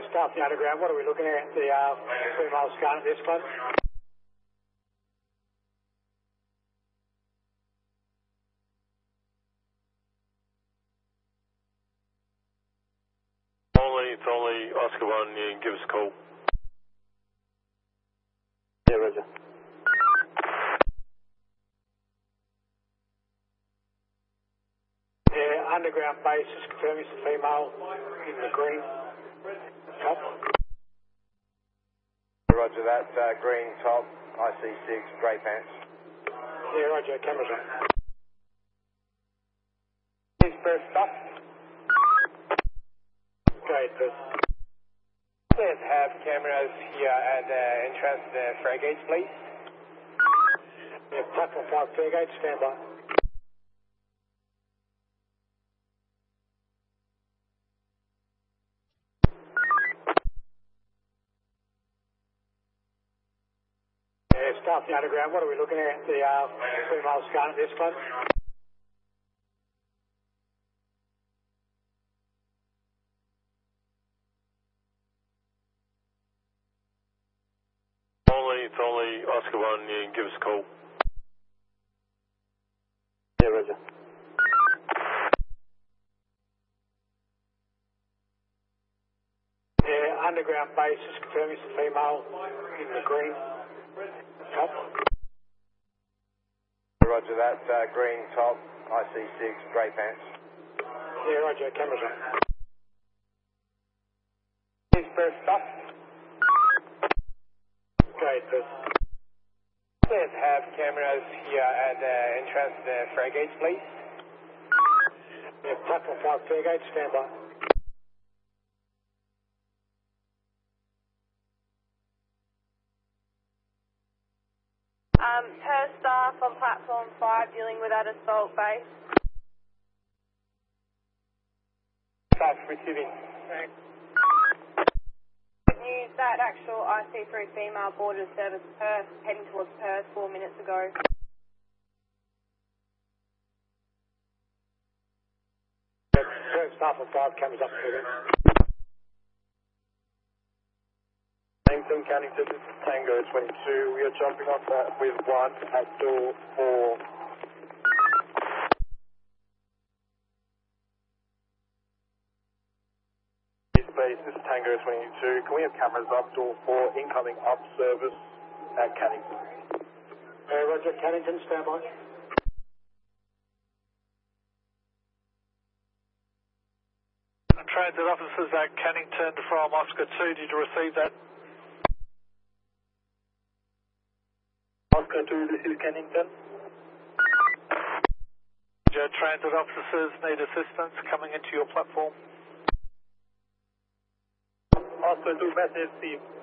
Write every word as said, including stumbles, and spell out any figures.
Staff the underground, what are we looking at? The uh, female scan at this one? Only, it's only Oscar one, you can give us a call. Yeah, roger. Yeah, underground base is confirming it's a female in the green top. Roger that, uh, green top, I C six, grey pants. Yeah, roger, cameras on. Please first stop. Great, but Please have cameras here at the entrance to the Fairgate, please. yeah, platform five, Fairgate, stand by. Yeah, staff the underground, what are we looking at? The uh, female scan at this one? Only, it's only Oscar one, you can give us a call. Yeah, roger. Yeah, underground base is confirming it's a female in the green top. Roger that, uh, green top, I C six, grey pants. Yeah, roger, cameras on. Please first stop. Great, but Please have cameras here at the entrance to the Fairgate, please. yeah, platform five, Fairgate, stand by. Um, per staff on platform five dealing with that assault base. Staff receiving. News that actual I C three female boarded service Perth, heading towards Perth four minutes ago. First staff on five, cameras up to them. Langton, Cannington, Tango twenty-two. We are jumping off uh, with one at door four. Base, this is Tango twenty-two. Can we have cameras up door four, incoming up service at Cannington? Yeah, roger, Cannington, stand by. Transit officers at Cannington from Oscar two, did you receive that? Oscar two, this is Cannington. Your transit officers need assistance coming into your platform. Oscar two, message,